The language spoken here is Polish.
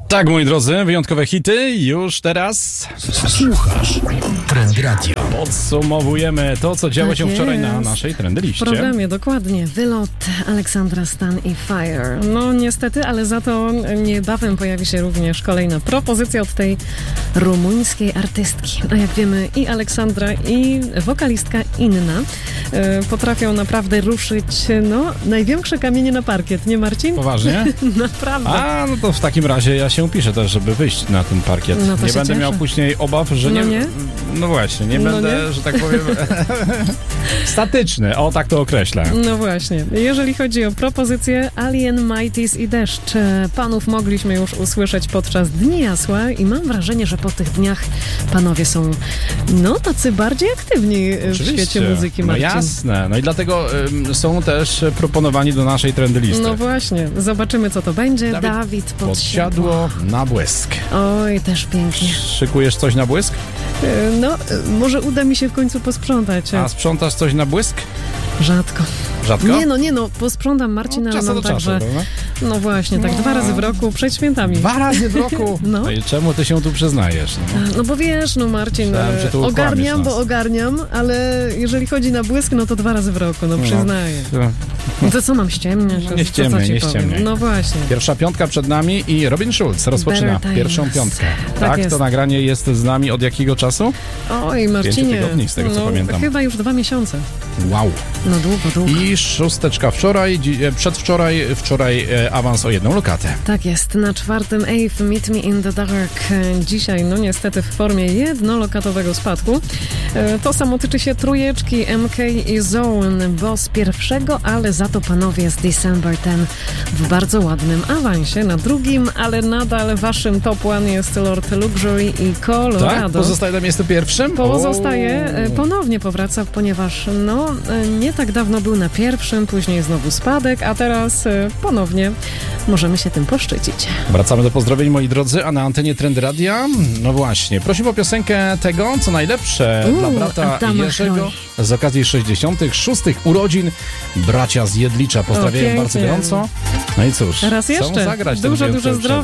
Tak, moi drodzy, wyjątkowe hity już teraz. Słuchasz Trendy Radio. Podsumowujemy to, co działo się wczoraj na naszej trendy W liście. programie, dokładnie. Wylot Aleksandra Stan i Fire. No niestety, ale za to niebawem pojawi się również kolejna propozycja od tej rumuńskiej artystki. A jak wiemy, i Aleksandra, i wokalistka Inna potrafią naprawdę ruszyć, największe kamienie na parkiet, nie Marcin? Poważnie? Naprawdę. A, no to w takim razie ja się upiszę też, żeby wyjść na ten parkiet. No to nie się będę cieszę. miał później obaw, że nie? No właśnie, nie będę, że tak powiem, statyczny. O, tak to określę. No właśnie. Jeżeli chodzi o propozycję Alien, Mighties i Deszcz, panów mogliśmy już usłyszeć podczas Dni Jasła i mam wrażenie, że po tych dniach panowie są, tacy bardziej aktywni w świecie muzyki, Marcin. No jasne. No i dlatego są też proponowani do naszej trendy listy. No właśnie. Zobaczymy, co to będzie. Dawid Podsiadło na błysk. Oj, też pięknie. Szykujesz coś na błysk? Może uda mi się w końcu posprzątać. A sprzątasz coś na błysk? Rzadko. Rzadko? Nie, posprzątam, Marcin, ale mam tak, że... No właśnie, tak 2 razy w roku, przed świętami. 2 razy w roku? No. No i czemu ty się tu przyznajesz? No bo wiesz, Marcin, Myślałem, że tu ogarniam, nas. bo ogarniam, ale jeżeli chodzi na błysk, to 2 razy w roku, przyznaję. No to co, mam ściemniać? Nie ściemniaj. No właśnie. Pierwsza piątka przed nami i Robin Schulz rozpoczyna pierwszą piątkę. Tak, jest. to nagranie jest z nami od jakiego czasu? Oj, Marcinie. 5 tygodni, z tego co pamiętam. Chyba już 2 miesiące. Wow. No długo. I 6 wczoraj, wczoraj awans o 1 lokatę. Tak jest, na 4 Ave Meet Me in the Dark. Dzisiaj, niestety w formie jednolokatowego spadku. To samo tyczy się trójeczki MK i Zone, bo z pierwszego, ale za to panowie z December 10 w bardzo ładnym awansie. Na drugim, ale nadal waszym top one jest Lord Luxury i Colorado. Tak? Pozostaje na miejscu pierwszym? Pozostaje, ponownie powraca, ponieważ nie tak dawno był na pierwszym, później znowu spadek, a teraz ponownie możemy się tym poszczycić. Wracamy do pozdrowień, moi drodzy, a na antenie Trendy Radia, no właśnie, prosimy o piosenkę tego, co najlepsze dla brata Adama Jerzego Chroj. z okazji 66. urodzin bracia z Jedlicza. Pozdrawiam bardzo gorąco. No i cóż, Raz chcą jeszcze. zagrać ten Dużo wyjątkowy zdrowia.